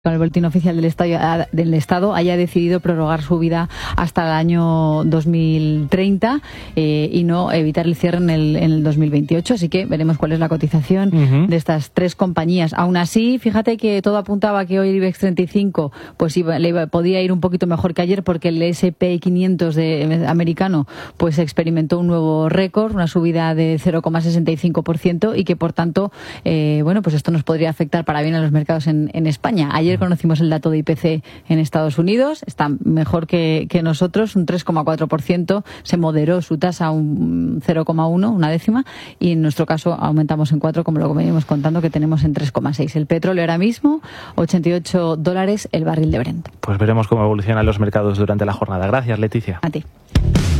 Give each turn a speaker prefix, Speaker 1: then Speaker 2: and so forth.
Speaker 1: el boletín oficial del Estado haya decidido prorrogar su vida hasta el año 2030 y no evitar el cierre en el 2028. Así que veremos cuál es la cotización de estas tres compañías. Aún así, fíjate que todo apuntaba que hoy el IBEX 35 pues podía ir un poquito mejor que ayer, porque el S&P 500 americano pues experimentó un nuevo récord, una subida de 0,65%, y que por tanto pues esto nos podría afectar para bien a los mercados en España. Ayer conocimos el dato de IPC en Estados Unidos, está mejor que nosotros, un 3,4%, se moderó su tasa a un 0,1, una décima, y en nuestro caso aumentamos en 4, como lo venimos contando, que tenemos en 3,6. El petróleo ahora mismo, $88 el barril de Brent.
Speaker 2: Pues veremos cómo evolucionan los mercados durante la jornada. Gracias, Leticia.
Speaker 1: A ti.